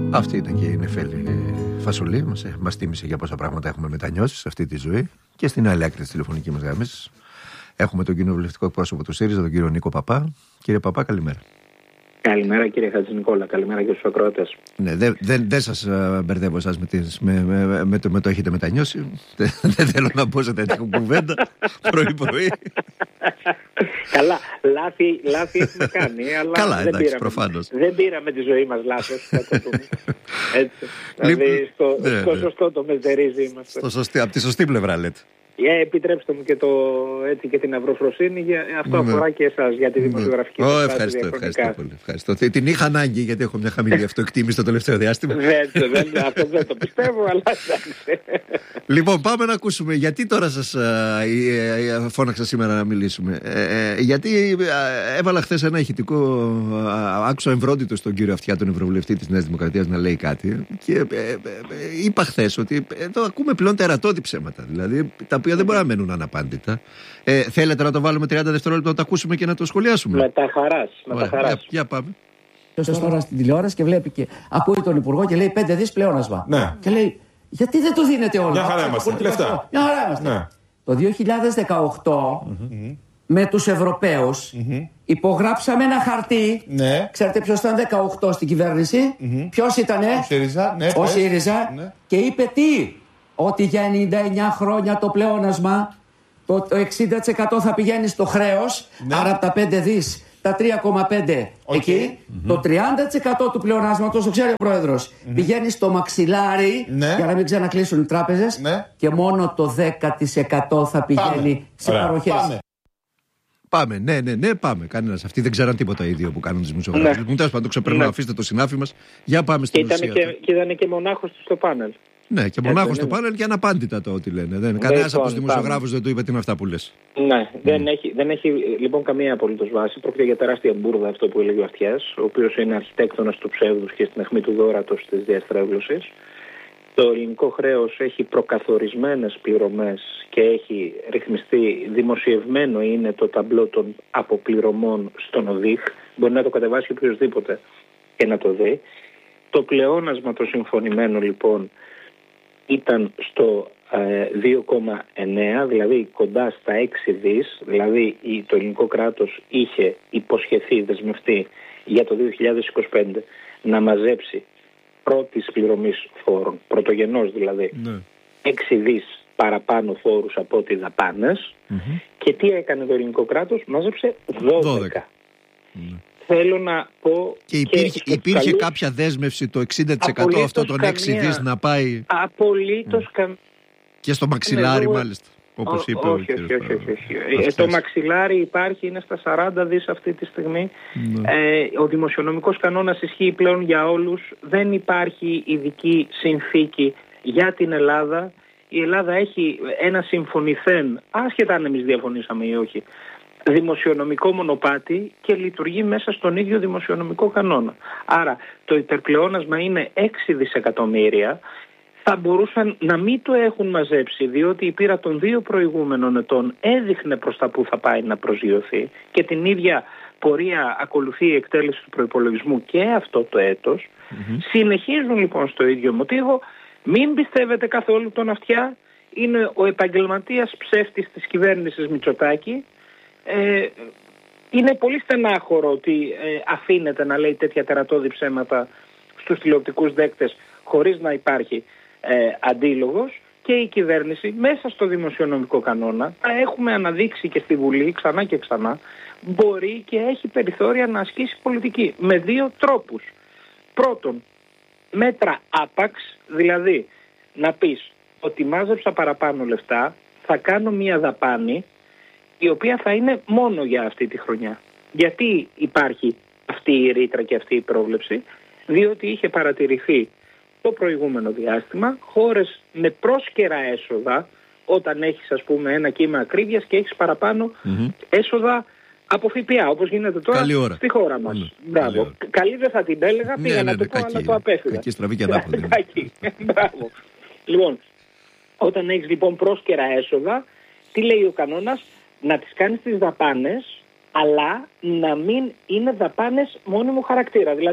Αυτή ήταν και η Νεφέλη Φασολή. Μας τίμησε για πόσα πράγματα έχουμε μετανιώσει σε αυτή τη ζωή. Και στην άλλη άκρη της τηλεφωνικής μας γραμμής έχουμε τον κοινοβουλευτικό εκπρόσωπο του ΣΥΡΙΖΑ, τον κύριο Νίκο Παπά. Κύριε Παπά, καλημέρα. Καλημέρα κύριε Χατζηνικόλα, καλημέρα και στους ακροατές. Ναι, δεν σας μπερδεύω εσάς με το έχετε μετανιώσει. Δεν θέλω να πω σε τέτοια κουβέντα πρωί-πρωί. Καλά, λάθη έχουμε κάνει, αλλά καλά, εντάξει, προφανώς. Δεν πήραμε τη ζωή μας λάθος. Έτσι, δηλαδή στο σωστό το μεστερίζει είμαστε. Από τη σωστή πλευρά λέτε. Επιτρέψτε μου και την αυροφροσύνη, αυτό αφορά και εσάς για τη δημοσιογραφική σας. Ευχαριστώ πολύ. Ευχαριστώ. Την είχα ανάγκη γιατί έχω μια χαμηλή αυτοεκτίμηση το τελευταίο διάστημα. Αυτό δεν το πιστεύω, αλλά εντάξει. Λοιπόν, πάμε να ακούσουμε γιατί τώρα σας φώναξα σήμερα να μιλήσουμε. Γιατί έβαλα χθες ένα ηχητικό, άκουσα εμβρόντιτο στον κύριο Αυτιά, τον Ευρωβουλευτή της Νέας Δημοκρατίας, να λέει κάτι και είπα χθες ότι εδώ ακούμε πλέον τερατώδη ψέματα, δηλαδή τα οποία δεν μπορεί να μένουν αναπάντητα. Θέλετε να το βάλουμε 30 δευτερόλεπτα να το ακούσουμε και να το σχολιάσουμε? Με τα χαράς. Για πάμε. Τώρα στην τηλεόραση και βλέπει και ακούει τον Υπουργό και λέει 5 δις πλεόνασμα. Ναι. Και λέει, γιατί δεν το δίνετε όλα? Μια χαρά είμαστε. Λεφτά. Μια χαρά είμαστε. Ναι. Το 2018 με τους Ευρωπαίους υπογράψαμε ένα χαρτί. Ναι. Ξέρετε ποιος ήταν 18 στην κυβέρνηση? Ποιος ήτανε? Ο ΣΥΡΙΖΑ. Ναι. Και είπε τι? Ότι για 99 χρόνια το πλεόνασμα, το 60% θα πηγαίνει στο χρέος, άρα από τα 5 δις, τα 3,5 εκεί, το 30% του πλεονάσματος, το ξέρει ο Πρόεδρος, πηγαίνει στο μαξιλάρι, για να μην ξανακλείσουν οι τράπεζες, και μόνο το 10% θα πηγαίνει σε παροχές. Πάμε, ναι, πάμε. Κανένας. Αυτοί δεν ξέραν τίποτα ίδιο που κάνουν τις δημοσιογράφους. Μου τέλος πάντων, το ξεπερνάω, αφήστε το συνάφι μας. Για πάμε στην ουσία. Και ήταν και μονάχος στο πάνελ. Ναι, και μονάχος στο πάνελ και αναπάντητα το ό,τι λένε. Κανένας από τους δημοσιογράφους δεν του είπε τι είναι αυτά που λες. Ναι, δεν έχει λοιπόν καμία απολύτως βάση. Πρόκειται για τεράστια μπουρδα αυτό που έλεγε ο Αυτιάς, ο οποίος είναι αρχιτέκτονας του ψεύδους και στην αιχμή του δώρατος της διαστρέβλωσης. Το ελληνικό χρέος έχει προκαθορισμένες πληρωμές και έχει ρυθμιστεί, δημοσιευμένο είναι το ταμπλό των αποπληρωμών στον ΟΔΙΧ. Μπορεί να το κατεβάσει οποιοδήποτε και να το δει. Το πλεόνασμα το συμφωνημένο λοιπόν ήταν στο 2,9, δηλαδή κοντά στα 6 δις, δηλαδή το ελληνικό κράτος είχε υποσχεθεί, δεσμευτεί για το 2025 να μαζέψει πρώτης πληρωμής φόρων, πρωτογενώς δηλαδή, 6 δις παραπάνω φόρους από ό,τι δαπάνες. Και τι έκανε το ελληνικό κράτος? Μάζεψε 12. Θέλω να πω. Και υπήρχε κάποια δέσμευση το 60% αυτό των 6 δις να πάει. Απολύτως και στο μαξιλάρι μάλιστα. Όπως είπε ο κύριος. Το μαξιλάρι υπάρχει, είναι στα 40 δις αυτή τη στιγμή. Ο δημοσιονομικός κανόνας ισχύει πλέον για όλους. Δεν υπάρχει ειδική συνθήκη για την Ελλάδα. Η Ελλάδα έχει ένα συμφωνηθέν, άσχετα αν εμείς διαφωνήσαμε ή όχι, δημοσιονομικό μονοπάτι και λειτουργεί μέσα στον ίδιο δημοσιονομικό κανόνα. Άρα το υπερπλεόνασμα είναι 6 δισεκατομμύρια. Θα μπορούσαν να μην το έχουν μαζέψει, διότι η πείρα των 2 προηγούμενων ετών έδειχνε προς τα που θα πάει να προσγειωθεί και την ίδια πορεία ακολουθεί η εκτέλεση του προϋπολογισμού και αυτό το έτος. Συνεχίζουν λοιπόν στο ίδιο μοτίβο. Μην πιστεύετε καθόλου τον Αυτιά. Είναι ο επαγγελματίας ψεύτης της κυβέρνησης Μητσοτάκη. Είναι πολύ στενάχωρο ότι αφήνεται να λέει τέτοια τερατώδη ψέματα στους τηλεοπτικούς δέκτες χωρίς να υπάρχει αντίλογος, και η κυβέρνηση μέσα στο δημοσιονομικό κανόνα, έχουμε αναδείξει και στη Βουλή ξανά και ξανά, μπορεί και έχει περιθώρια να ασκήσει πολιτική με 2 τρόπους. Πρώτον, μέτρα άπαξ, δηλαδή να πεις ότι μάζεψα παραπάνω λεφτά, θα κάνω μια δαπάνη η οποία θα είναι μόνο για αυτή τη χρονιά. Γιατί υπάρχει αυτή η ρήτρα και αυτή η πρόβλεψη? Διότι είχε παρατηρηθεί το προηγούμενο διάστημα χώρες με πρόσκαιρα έσοδα, όταν έχεις ας πούμε ένα κύμα ακρίβειας και έχεις παραπάνω έσοδα από ΦΠΑ, όπως γίνεται τώρα στη χώρα μας. Μπράβο. Καλή δεν θα την έλεγα, πήγα να το πω, αλλά το απέφυγα. Κακή, στραβή και ανάποδη. Μπράβο. Λοιπόν, όταν έχεις λοιπόν πρόσκαιρα έσοδα, τι λέει ο κανόνας? Να τις κάνεις τις δαπάνες, αλλά να μην είναι δαπάνες μόνιμου χαρακτήρα. Δηλαδή,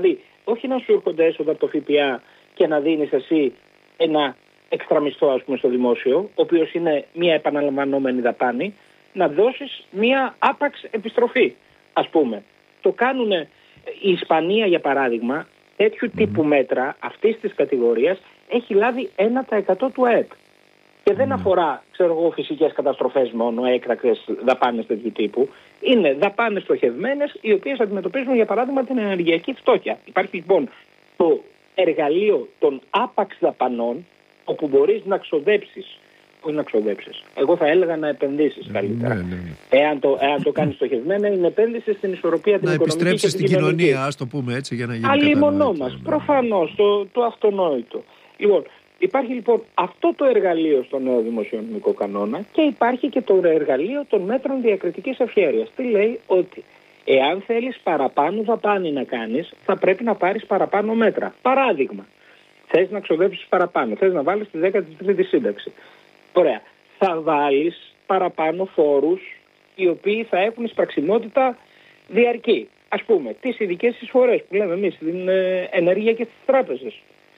όχι να σου έρχονται έσοδα από το ΦΠΑ και να δίνεις εσύ ένα εξτραμισθό, ας πούμε, στο δημόσιο, ο οποίος είναι μια επαναλαμβανόμενη δαπάνη, να δώσεις μια άπαξ επιστροφή, ας πούμε. Το κάνουν η Ισπανία, για παράδειγμα, τέτοιου τύπου μέτρα αυτής της κατηγορίας έχει λάβει 1% του ΑΕΠ. Και δεν αφορά, ξέρω εγώ, φυσικές καταστροφές μόνο, έκτακτες δαπάνες τέτοιου τύπου. Είναι δαπάνες στοχευμένες, οι οποίες αντιμετωπίζουν, για παράδειγμα, την ενεργειακή φτώχεια. Υπάρχει λοιπόν το εργαλείο των άπαξ δαπανών, όπου μπορείς να ξοδέψεις, όχι να ξοδέψεις, εγώ θα έλεγα να επενδύσεις καλύτερα. Εάν το κάνεις στοχευμένα, είναι επένδυση στην ισορροπία την οικονομική και την κοινωνική. Να επιστρέψεις στην κοινωνία, ας το πούμε έτσι, για να γίνει αλλήμονό μας, προφανώς, το αυτονόητο. Λοιπόν, υπάρχει λοιπόν αυτό το εργαλείο στο νέο δημοσιονομικό κανόνα και υπάρχει και το εργαλείο των μέτρων διακριτικής ευχέρειας. Τι λέει? Ότι εάν θέλεις παραπάνω δαπάνη να κάνεις, θα πρέπει να πάρεις παραπάνω μέτρα. Παράδειγμα, θες να ξοδέψεις παραπάνω, θες να βάλεις τη 13η σύνταξη. Ωραία. Θα βάλεις παραπάνω φόρους οι οποίοι θα έχουν εισπραξιμότητα διαρκή. Ας πούμε, τις ειδικές εισφορές που λέμε εμείς, την ενέργεια και τις τράπεζες.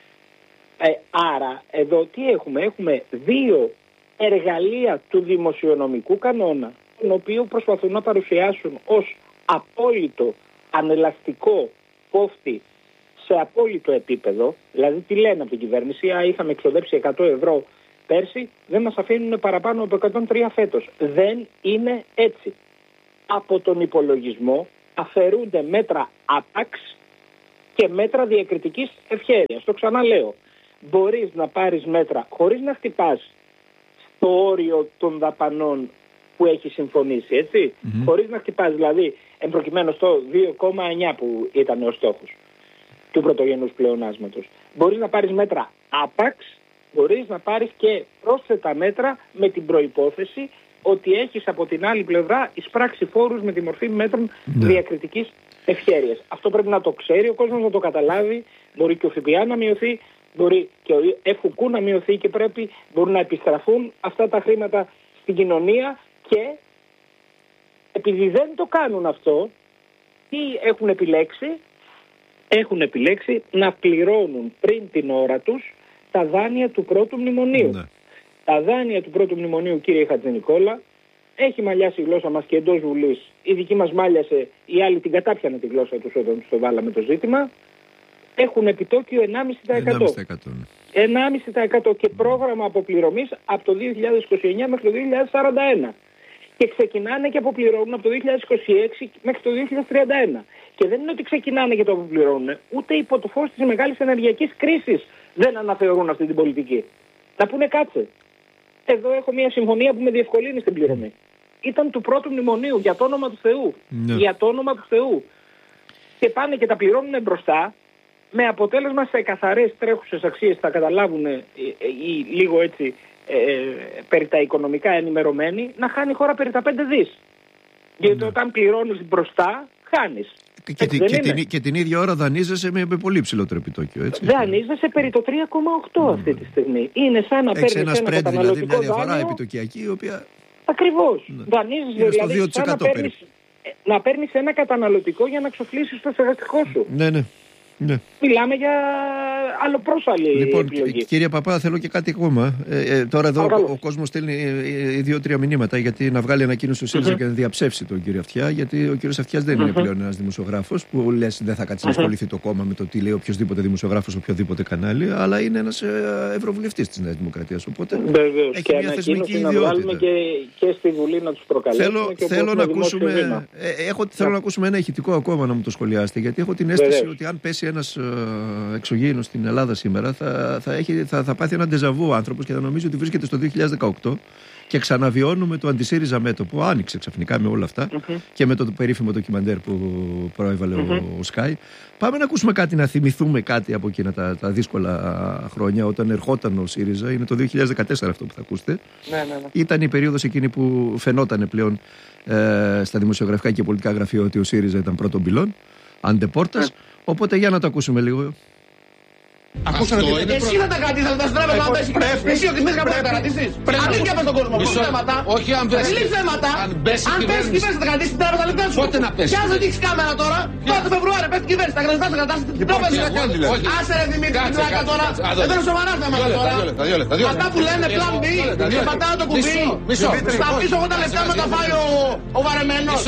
Άρα, εδώ τι έχουμε? Έχουμε δύο εργαλεία του δημοσιονομικού κανόνα, τον οποίο προσπαθούν να παρουσιάσουν ως απόλυτο ανελαστικό κόφτη σε απόλυτο επίπεδο. Δηλαδή, τι λένε από την κυβέρνηση? Είχαμε εξοδέψει 100 ευρώ πέρσι, δεν μας αφήνουν παραπάνω από 103 φέτος. Δεν είναι έτσι. Από τον υπολογισμό αφαιρούνται μέτρα άπαξ και μέτρα διακριτικής ευχέρειας. Το ξαναλέω. Μπορείς να πάρεις μέτρα χωρίς να χτυπάς στο όριο των δαπανών που έχει συμφωνήσει, έτσι. Χωρίς να χτυπάς, δηλαδή, εμπροκειμένου στο 2,9 που ήταν ο στόχος του πρωτογενούς πλεονάσματος. Μπορείς να πάρεις μέτρα άπαξ, μπορείς να πάρεις και πρόσθετα μέτρα με την προϋπόθεση ότι έχεις από την άλλη πλευρά εισπράξει φόρους με τη μορφή μέτρων διακριτικής ευχέρειας. Αυτό πρέπει να το ξέρει ο κόσμος, να το καταλάβει. Μπορεί και ο ΦΠΑ να μειωθεί, μπορεί και ο ΕΦΟΚΟΥ να μειωθεί και μπορούν να επιστραφούν αυτά τα χρήματα στην κοινωνία και επειδή δεν το κάνουν αυτό, τι έχουν επιλέξει? Έχουν επιλέξει να πληρώνουν πριν την ώρα τους τα δάνεια του πρώτου μνημονίου. Τα δάνεια του πρώτου μνημονίου, κύριε Χατζηνικόλα, έχει μαλλιάσει η γλώσσα μας και εντός Βουλής. Η δική μας μάλιασε, οι άλλοι την κατάπιανε τη γλώσσα τους όταν το βάλαμε το ζήτημα. Έχουν επιτόκιο 1,5%. 1,5% και πρόγραμμα αποπληρωμής από το 2029 μέχρι το 2041. Και ξεκινάνε και αποπληρώνουν από το 2026 μέχρι το 2031. Και δεν είναι ότι ξεκινάνε και το αποπληρώνουν, ούτε υπό το φως της μεγάλης ενεργειακής κρίσης δεν αναθεωρούν αυτή την πολιτική. Να πούνε κάτσε. Εδώ έχω μια συμφωνία που με διευκολύνει στην πληρωμή. Ήταν του πρώτου μνημονίου, για το όνομα του Θεού. Για το όνομα του Θεού. Και πάνε και τα πληρώνουν μπροστά, με αποτέλεσμα σε καθαρές τρέχουσες αξίες θα καταλάβουν ή λίγο έτσι περί τα οικονομικά ενημερωμένοι, να χάνει η χώρα περί τα 5 δις. Γιατί όταν πληρώνεις μπροστά, χάνεις. Και την ίδια ώρα δανείζεσαι με πολύ ψηλότερο επιτόκιο, έτσι. Δανείζεσαι περί το 3,8 αυτή τη στιγμή. Είναι σαν να παίρνεις ένα καταναλωτικό δηλαδή μια διαφορά επιτοκιακή, η οποία... Ακριβώς. Δανείζεσαι δηλαδή σαν να παίρνεις ένα καταναλωτικό για να ξοφλήσεις το στεγαστικό σου. Ναι. Μιλάμε για αλλοπρόσαλη επιλογή. Λοιπόν, κύριε Παπά, θέλω και κάτι ακόμα. Τώρα εδώ ο κόσμος στέλνει 2-3 μηνύματα γιατί να βγάλει ανακοίνωση στο ΣΥΡΙΖΑ και να διαψεύσει τον κύριο Αυτιά. Γιατί ο κύριος Αυτιάς δεν είναι πλέον ένας δημοσιογράφος που λες δεν θα κάτσει να ασχοληθεί το κόμμα με το τι λέει οποιοδήποτε δημοσιογράφος, οποιοδήποτε κανάλι, αλλά είναι ένας ευρωβουλευτής της Νέας Δημοκρατίας. Οπότε βεβαίως, έχει και μια θεσμική ιδιότητα. Να βάλουμε και στη Βουλή να τους προκαλέσουμε. Θέλω να ακούσουμε ένα ηχητικό ακόμα να μου το σχολιάσετε, γιατί έχω την αίσθηση ότι αν πέσει ένας εξωγήινος στην Ελλάδα σήμερα θα πάθει ένα ντεζαβού ο άνθρωπος και θα νομίζει ότι βρίσκεται στο 2018 και ξαναβιώνουμε το αντισύριζα μέτωπο. Άνοιξε ξαφνικά με όλα αυτά και με το περίφημο ντοκιμαντέρ που προέβαλε ο Sky. Πάμε να ακούσουμε κάτι, να θυμηθούμε κάτι από εκείνα τα δύσκολα χρόνια όταν ερχόταν ο ΣΥΡΙΖΑ. Είναι το 2014 αυτό που θα ακούσετε. Ναι. Ήταν η περίοδος εκείνη που φαινόταν πλέον στα δημοσιογραφικά και πολιτικά γραφεία ότι ο ΣΥΡΙΖΑ ήταν πρώτον πυλών, αντεπόρτας. Οπότε για να το ακούσουμε λίγο. Ακούσατε τι είπε. Εσύ θα τα κρατήσατε τα στράπεζα να πέσει. Εσύ ότι θες να τα κρατήσεις. Αλήθεια πες στον κόσμο. Πού θέματα. Όχι αν πέσει. Δεν θέματα. Αν πέσει κυβέρνηση θα κρατήσει την τράπεζα λεπτά σου. Πότε να πέσει. Κι αν δεν δείξει κάμερα τώρα. Τώρα το Φεβρουάριο πες την κυβέρνηση. Θα κρατάς την τράπεζα. Άσε ρε Δημήτρη την τράκα τώρα. Δεν είναι σοβαρά θέματα τώρα. Αυτά που λένε πλάν B και πατάω το κουμπί. Στα πίσω 80 λεπτά με τα φάει ο βαρεμένος.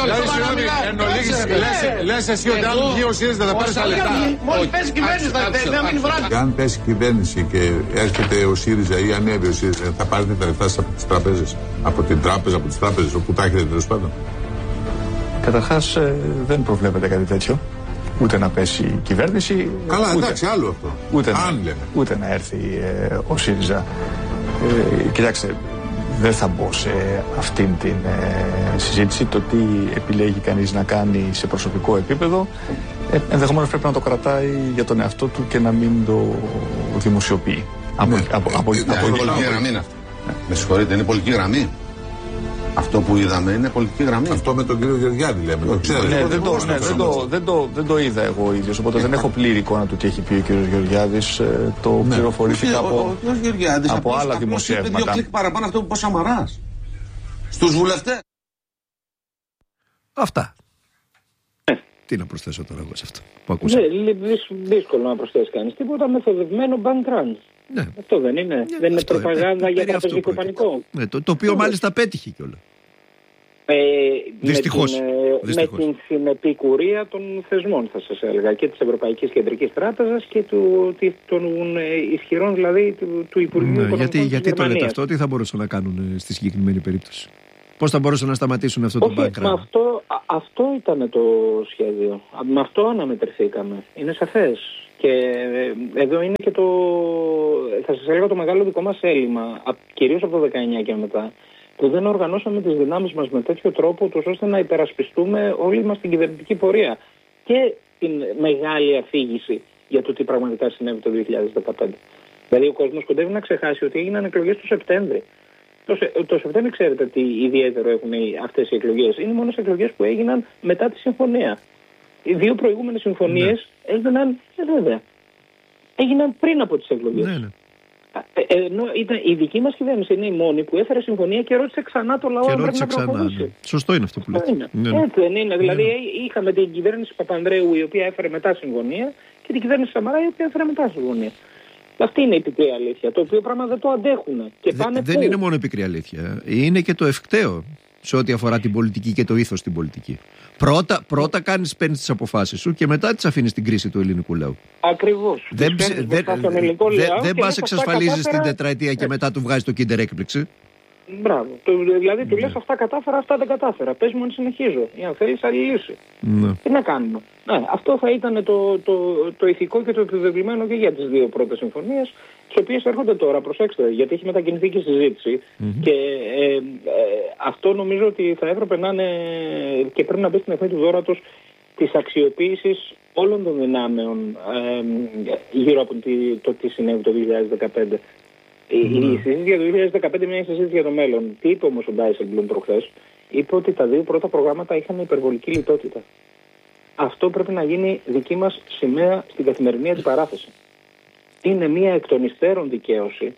Λες εσύ ότι αν βγει ο ΣΥΡΙΖΑ θα πάρει τα λεφτά. Μόλις πέσει η κυβέρνηση θα μείνει βράδυ. Αν πέσει η κυβέρνηση και έρχεται ο ΣΥΡΙΖΑ ή ανέβει ο ΣΥΡΙΖΑ, θα πάρετε τα λεφτά από τις τράπεζες, από την τράπεζα, από τις τράπεζες, όπου τα έχετε τέλος πάντων. Καταρχάς δεν προβλέπεται κάτι τέτοιο. Ούτε να πέσει η κυβέρνηση. Καλά, εντάξει, άλλο αυτό. Ούτε να έρθει ο ΣΥΡΙΖΑ. Κοιτάξτε, δεν θα μπω σε αυτήν την συζήτηση. Το τι επιλέγει κανείς να κάνει σε προσωπικό επίπεδο, ενδεχομένως πρέπει να το κρατάει για τον εαυτό του και να μην το δημοσιοποιεί. Είναι πολιτική γραμμή είναι αυτό. Με συγχωρείτε, είναι πολιτική γραμμή. Αυτό που είδαμε είναι πολιτική γραμμή. Αυτό με τον κύριο Γεωργιάδη λέμε. Δεν το είδα εγώ ίδιος, οπότε δεν έχω πλήρη εικόνα του τι έχει πει ο κύριος Γεωργιάδης. Το πληροφορήθηκα από άλλα δημοσιεύματα. Δύο κλικ παραπάνω αυτό που είπε ο Σαμαράς στους βουλευτές. Αυτά. Τι να προσθέσω τώρα εγώ σε αυτό που ακούσαμε. Δύσκολο να προσθέσει κανείς τίποτα. Μεθοδευμένο bank run. Ναι. Αυτό δεν είναι. Δεν είναι προπαγάνδα για τραπεζικό πανικό. Ναι, το οποίο μάλιστα πέτυχε κιόλα. Δυστυχώς. Με την συνεπικουρία των θεσμών, θα σας έλεγα, και της Ευρωπαϊκής Κεντρικής Τράπεζας και των ισχυρών δηλαδή του Υπουργείου Οικονομικών. Γιατί το λέτε αυτό, τι θα μπορούσαν να κάνουν στη συγκεκριμένη περίπτωση? Πώς θα μπορούσαν να σταματήσουν αυτό το background? Αυτό ήταν το σχέδιο. Με αυτό αναμετρηθήκαμε. Είναι σαφές. Και εδώ είναι και θα σας έλεγα το μεγάλο δικό μας έλλειμμα, κυρίως από το 19 και μετά, που δεν οργανώσαμε τις δυνάμεις μας με τέτοιο τρόπο, ώστε να υπερασπιστούμε όλοι μας την κυβερνητική πορεία και την μεγάλη αφήγηση για το τι πραγματικά συνέβη το 2015. Δηλαδή ο κόσμος κοντεύει να ξεχάσει ότι έγιναν εκλογές το Σεπτέμβρη. Το Σεπτέμβρη ξέρετε τι ιδιαίτερο έχουν αυτές οι εκλογές. Είναι μόνο σε εκλογές που έγιναν μετά τη συμφωνία. Οι δύο προηγούμενες συμφωνίες έγιναν πριν από τις εκλογές. Ναι. Ενώ η δική μας κυβέρνηση είναι η μόνη που έφερε συμφωνία και ρώτησε ξανά το λαό αν πρέπει να προχωρήσει. Ναι. Σωστό είναι αυτό που λέτε. Έτσι δεν είναι. Δηλαδή είχαμε την κυβέρνηση Παπανδρέου η οποία έφερε μετά συμφωνία και την κυβέρνηση Σαμαρά η οποία έφερε μετά συμφωνία. Αυτή είναι η πικρή αλήθεια, το οποίο πράγμα δεν το αντέχουν. Δεν είναι μόνο η πικρή αλήθεια. Είναι και το ευκταίο σε ό,τι αφορά την πολιτική και το ήθος στην πολιτική. Πρώτα παίρνεις τις αποφάσεις σου και μετά τις αφήνεις στην κρίση του ελληνικού λαού. Ακριβώς. Δεν πας εξασφαλίζεις την τετραετία και μετά του βγάζεις το κίντερ έκπληξη. Μπράβο. Δηλαδή του λες αυτά κατάφερα, αυτά δεν κατάφερα. Πες μου αν συνεχίζω ή αν θέλεις άλλη λύση. Τι να κάνουμε. Αυτό θα ήταν το ηθικό και το επιβεβλημένο και για τις δύο πρώτες συμφωνίες, τις οποίες έρχονται τώρα, προσέξτε, γιατί έχει μετακινηθεί και συζήτηση. Και αυτό νομίζω ότι θα έπρεπε να είναι και πρέπει να μπει στην αιχμή του δώρατος της αξιοποίησης όλων των δυνάμεων γύρω από το τι συνέβη το 2015. Η συζήτηση για το 2015 είναι μια συζήτηση για το μέλλον. Τι είπε όμως ο Ντάισελμπλουμ προχθές? Είπε ότι τα δύο πρώτα προγράμματα είχαν υπερβολική λιτότητα. Αυτό πρέπει να γίνει δική μας σημαία στην καθημερινή αντιπαράθεση. Είναι μια εκ των υστέρων δικαίωση,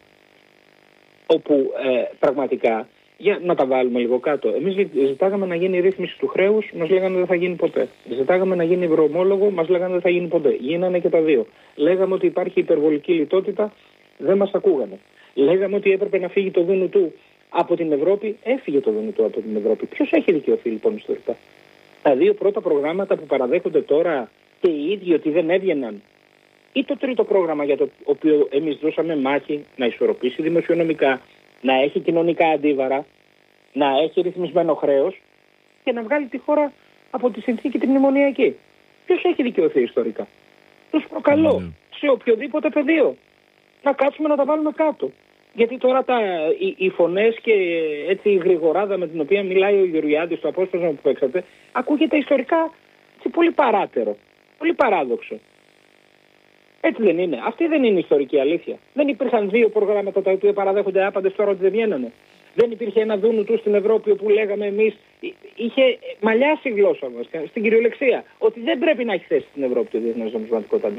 όπου πραγματικά, για να τα βάλουμε λίγο κάτω, εμείς ζητάγαμε να γίνει η ρύθμιση του χρέους, μας λέγανε δεν θα γίνει ποτέ. Ζητάγαμε να γίνει ευρωομόλογο, μας λέγανε δεν θα γίνει ποτέ. Γίνανε και τα δύο. Λέγαμε ότι υπάρχει υπερβολική λιτότητα, δεν μας ακούγανε. Λέγαμε ότι έπρεπε να φύγει το δούνου του από την Ευρώπη, έφυγε το δούνου του από την Ευρώπη. Ποιος έχει δικαιωθεί λοιπόν ιστορικά? Τα δύο πρώτα προγράμματα που παραδέχονται τώρα και οι ίδιοι ότι δεν έβγαιναν, ή το τρίτο πρόγραμμα για το οποίο εμείς δώσαμε μάχη να ισορροπήσει δημοσιονομικά, να έχει κοινωνικά αντίβαρα, να έχει ρυθμισμένο χρέος και να βγάλει τη χώρα από τη συνθήκη τη μνημονιακή. Ποιος έχει δικαιωθεί ιστορικά? Τους προκαλώ σε οποιοδήποτε πεδίο να κάτσουμε να τα βάλουμε κάτω. Γιατί τώρα οι φωνές και έτσι η γρηγοράδα με την οποία μιλάει ο Γεωργιάδης στο απόσπασμα που παίξατε ακούγεται ιστορικά έτσι, πολύ παράτερο, πολύ παράδοξο. Έτσι δεν είναι. Αυτή δεν είναι ιστορική αλήθεια. Δεν υπήρχαν δύο προγράμματα τα οποία παραδέχονται άπαντες τώρα ότι δεν βγαίνανε. Δεν υπήρχε ένα δούνου του στην Ευρώπη όπου λέγαμε εμείς, είχε μαλλιάσει η γλώσσα μας στην κυριολεξία, ότι δεν πρέπει να έχει θέση στην Ευρώπη το Διεθνές Νομισματικό Ταμείο.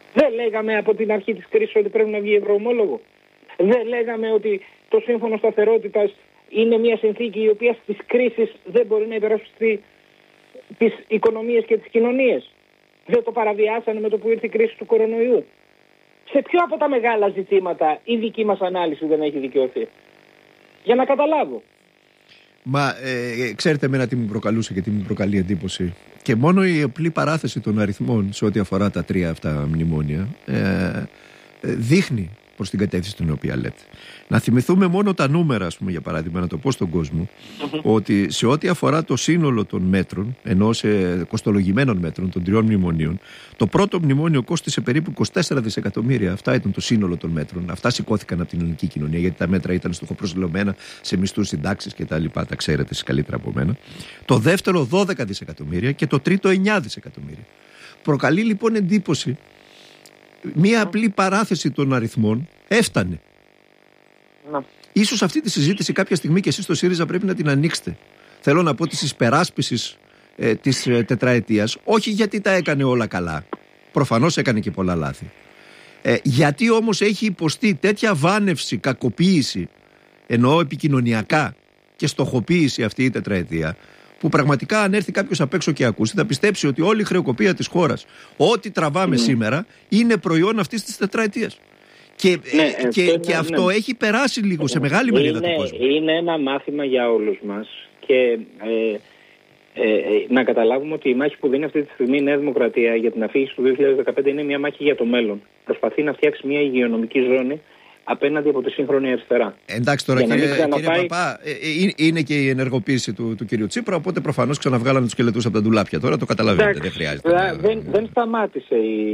Δεν λέγαμε από την αρχή της κρίσης ότι πρέπει να βγει ευρωομόλογο? Δεν λέγαμε ότι το σύμφωνο σταθερότητας είναι μια συνθήκη η οποία στις κρίσεις δεν μπορεί να υπερασπιστεί τις οικονομίες και τις κοινωνίες? Δεν το παραβιάσανε με το που ήρθε η κρίση του κορονοϊού? Σε ποιο από τα μεγάλα ζητήματα η δική μας ανάλυση δεν έχει δικαιωθεί? Για να καταλάβω. Μα ξέρετε εμένα τι μου προκαλούσε και τι μου προκαλεί εντύπωση? Και μόνο η απλή παράθεση των αριθμών σε ό,τι αφορά τα 3 αυτά μνημόνια δείχνει προς την κατεύθυνση την οποία λέτε. Να θυμηθούμε μόνο τα νούμερα, ας πούμε, για παράδειγμα, να το πω στον κόσμο, ότι σε ό,τι αφορά το σύνολο των μέτρων, ενώ σε κοστολογημένων μέτρων των 3 μνημονίων, το πρώτο μνημόνιο κόστισε περίπου 24 δισεκατομμύρια. Αυτά ήταν το σύνολο των μέτρων. Αυτά σηκώθηκαν από την ελληνική κοινωνία, γιατί τα μέτρα ήταν στοχοπροσιλωμένα σε μισθούς, συντάξεις κτλ. Τα ξέρετε εσείς καλύτερα από μένα. Το δεύτερο 12 δισεκατομμύρια και το τρίτο 9 δισεκατομμύρια. Προκαλεί λοιπόν εντύπωση. Μία απλή παράθεση των αριθμών έφτανε. Ίσως αυτή τη συζήτηση κάποια στιγμή και εσείς στο ΣΥΡΙΖΑ πρέπει να την ανοίξετε. Θέλω να πω της υπεράσπισης της τετραετίας, όχι γιατί τα έκανε όλα καλά. Προφανώς έκανε και πολλά λάθη. Γιατί όμως έχει υποστεί τέτοια βάνευση, κακοποίηση, εννοώ επικοινωνιακά, και στοχοποίηση αυτή η τετραετία, που πραγματικά αν έρθει κάποιος απ' έξω και ακούσει, θα πιστέψει ότι όλη η χρεοκοπία της χώρας, ό,τι τραβάμε σήμερα, είναι προϊόν αυτής της τετραετίας. Και αυτό έχει περάσει λίγο σε μεγάλη μερίδα του κόσμου. Είναι ένα μάθημα για όλους μας. Και να καταλάβουμε ότι η μάχη που δίνει αυτή τη στιγμή η Νέα Δημοκρατία για την αφήγηση του 2015 είναι μια μάχη για το μέλλον. Προσπαθεί να φτιάξει μια υγειονομική ζώνη απέναντι από τη σύγχρονη αριστερά. Εντάξει τώρα, κύριε Παπά, είναι και η ενεργοποίηση του κυρίου Τσίπρα, οπότε προφανώς ξαναβγάλανε τους σκελετούς από τα ντουλάπια. Τώρα το καταλαβαίνετε, δεν χρειάζεται. Δεν σταμάτησε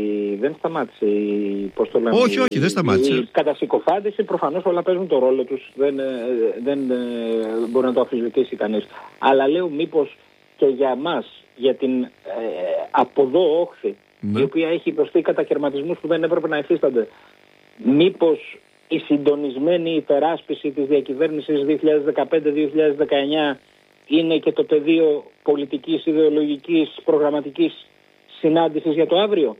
η. Πώς το λέμε, όχι, δεν σταμάτησε. Η κατασυκοφάντηση, προφανώς όλα παίζουν το ρόλο τους. Δεν μπορεί να το αμφισβητήσει κανείς. Αλλά λέω, μήπως και για μας, για την από εδώ όχθη, η οποία έχει υποστεί κατακαιρματισμούς που δεν έπρεπε να υφίστανται, μήπως η συντονισμένη υπεράσπιση της διακυβέρνησης 2015-2019 είναι και το πεδίο πολιτικής, ιδεολογικής, προγραμματικής συνάντησης για το αύριο?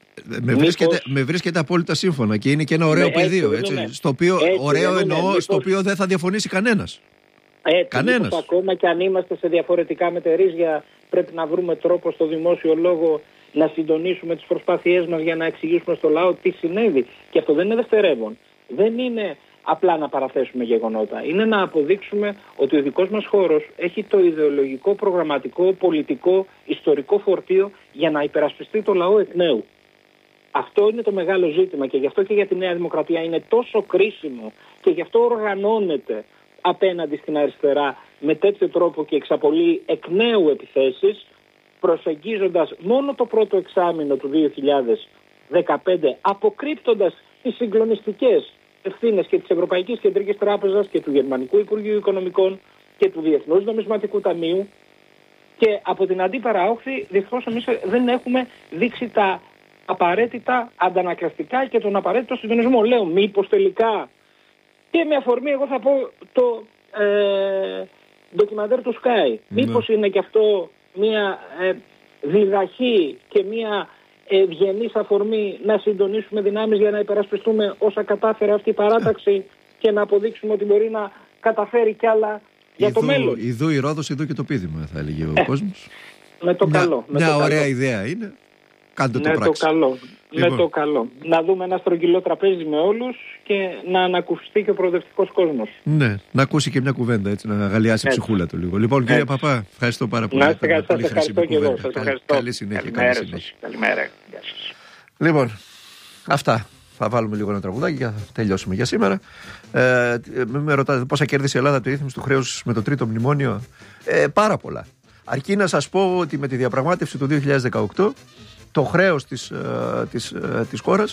Με βρίσκεται απόλυτα σύμφωνα και είναι και ένα ωραίο πεδίο, έτσι, στο οποίο, ωραίο εννοώ, στο οποίο δεν θα διαφωνήσει κανένας. Κανένας. Ακόμα και αν είμαστε σε διαφορετικά μετερίζια, πρέπει να βρούμε τρόπο στο δημόσιο λόγο να συντονίσουμε τις προσπάθειές μας για να εξηγήσουμε στο λαό τι συνέβη. Και αυτό δεν είναι δευτερεύον. Δεν είναι απλά να παραθέσουμε γεγονότα. Είναι να αποδείξουμε ότι ο δικός μας χώρος έχει το ιδεολογικό, προγραμματικό, πολιτικό, ιστορικό φορτίο για να υπερασπιστεί το λαό εκ νέου. Αυτό είναι το μεγάλο ζήτημα και γι' αυτό και για τη Νέα Δημοκρατία είναι τόσο κρίσιμο και γι' αυτό οργανώνεται απέναντι στην αριστερά με τέτοιο τρόπο και εξαπολύει εκ νέου επιθέσεις, προσεγγίζοντας μόνο το πρώτο εξάμηνο του 2015, αποκρύπτοντας τις συγκλονιστικές ευθύνες και της Ευρωπαϊκής Κεντρικής Τράπεζας και του Γερμανικού Υπουργείου Οικονομικών και του Διεθνούς Νομισματικού Ταμείου, και από την αντίπαρα όχθη δυστυχώς εμείς δεν έχουμε δείξει τα απαραίτητα αντανακλαστικά και τον απαραίτητο συντονισμό. Λέω, μήπως τελικά, και με αφορμή εγώ θα πω το ντοκιμαντέρ του Sky, μήπως είναι και αυτό μια διδαχή και μια ευγενής αφορμή να συντονίσουμε δυνάμεις για να υπερασπιστούμε όσα κατάφερε αυτή η παράταξη και να αποδείξουμε ότι μπορεί να καταφέρει κι άλλα για το μέλλον. Ιδού η Ρόδος, ιδού και το πείδημα, θα έλεγε ο κόσμος. Με το καλό. Μια ωραία ιδέα είναι. Κάντε το πράξη. Με το καλό. Να δούμε ένα στρογγυλό τραπέζι με όλους και να ανακουφιστεί και ο προοδευτικός κόσμος. Ναι, να ακούσει και μια κουβέντα, έτσι, να αγαλιάσει η ψυχούλα του λίγο. Λοιπόν, κύριε Παπά, ευχαριστώ πάρα πολύ. Σας ευχαριστώ και εγώ. Καλή συνέχεια. Καλημέρα. Γεια σας. Λοιπόν, αυτά. Θα βάλουμε λίγο ένα τραγουδάκι και θα τελειώσουμε για σήμερα. Με ρωτάτε πόσα κέρδισε η Ελλάδα από τη ρύθμιση του χρέους με το τρίτο μνημόνιο. Πάρα πολλά. Αρκεί να σας πω ότι με τη διαπραγμάτευση του 2018 το χρέος της χώρας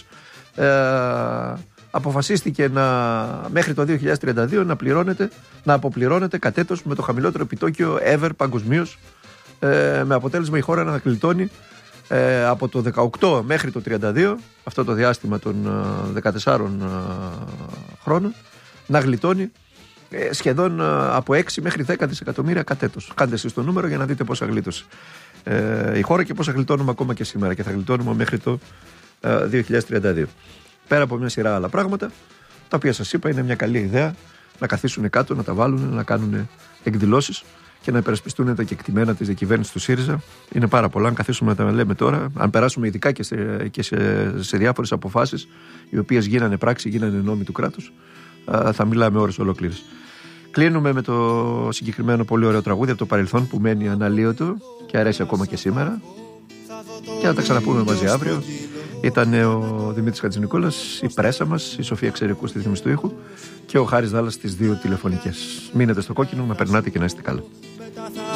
αποφασίστηκε μέχρι το 2032 να αποπληρώνεται κατ' έτος με το χαμηλότερο επιτόκιο ever παγκοσμίως, με αποτέλεσμα η χώρα να γλιτώνει από το 18 μέχρι το 32, αυτό το διάστημα των 14 χρόνων, να γλιτώνει σχεδόν από 6 μέχρι 10 δισεκατομμύρια κατ' έτος. Κάντε εσείς το νούμερο για να δείτε πόσα γλίτωσε η χώρα και πόσα γλιτώνουμε ακόμα και σήμερα, και θα γλιτώνουμε μέχρι το 2032. Πέρα από μια σειρά άλλα πράγματα, τα οποία σας είπα είναι μια καλή ιδέα να καθίσουν κάτω, να τα βάλουν, να κάνουν εκδηλώσεις και να υπερασπιστούν τα κεκτημένα της διακυβέρνησης του ΣΥΡΙΖΑ. Είναι πάρα πολλά. Αν καθίσουμε να τα λέμε τώρα, αν περάσουμε ειδικά και σε διάφορες αποφάσεις, οι οποίες γίνανε πράξη, γίνανε νόμοι του κράτους, θα μιλάμε ώρες ολόκληρες. Κλείνουμε με το συγκεκριμένο πολύ ωραίο τραγούδι από το παρελθόν που μένει αναλύωτο και αρέσει ακόμα και σήμερα. Και να τα ξαναπούμε μαζί αύριο. Ήταν ο Δημήτρης Χατζηνικόλας, η πρέσα μας, η Σοφία Ξερικού στη ρύθμιση του ήχου και ο Χάρης Δάλλας στις 2 τηλεφωνικές. Μείνετε στο κόκκινο, να περνάτε και να είστε καλά.